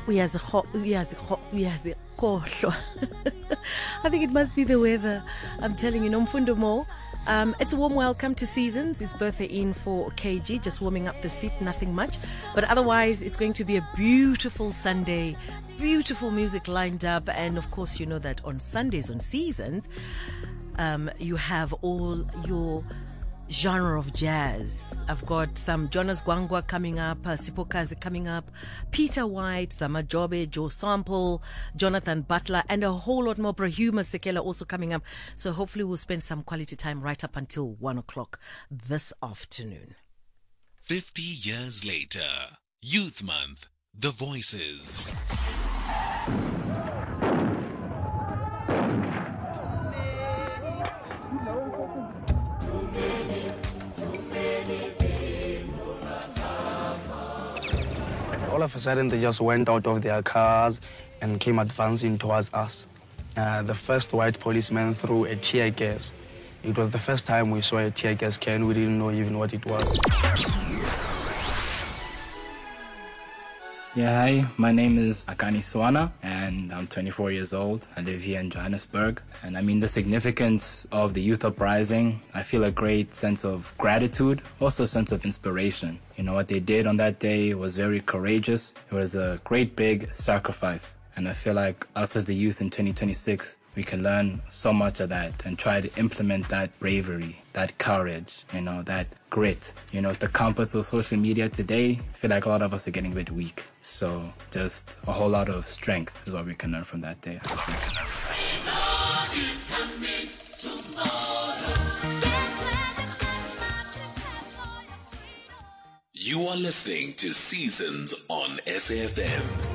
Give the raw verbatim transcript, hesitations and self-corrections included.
Uyazikho- uyazikho- uyazikhohlwa. I think it must be the weather. I'm telling you, Nomfundo Mo. Um, it's a warm welcome to Seasons. It's birthday in for K G, just warming up the seat, nothing much. But otherwise, it's going to be a beautiful Sunday, beautiful music lined up. And of course, you know that on Sundays, on Seasons, um, you have all your genre of jazz. I've got some Jonas Gwangwa coming up, uh, Sipokazi coming up, Peter White, Zama Jobe, Joe Sample, Jonathan Butler, and a whole lot more. Brahuma Sekela also coming up. So hopefully we'll spend some quality time right up until one o'clock this afternoon. fifty years later, Youth Month, The Voices. All of a sudden, they just went out of their cars and came advancing towards us. Uh, the first white policeman threw a tear gas. It was the first time we saw a tear gas can. We didn't know even what it was. Yeah, hi, my name is Akani Swana, and I'm twenty-four years old. I live here in Johannesburg. And I mean, the significance of the youth uprising, I feel a great sense of gratitude, also a sense of inspiration. You know, what they did on that day was very courageous. It was a great big sacrifice. And I feel like us as the youth in twenty twenty-six, we can learn so much of that and try to implement that bravery, that courage, you know, that grit. You know, the compass of social media today, I feel like a lot of us are getting a bit weak. So just a whole lot of strength is what we can learn from that day. You are listening to Seasons on S A F M.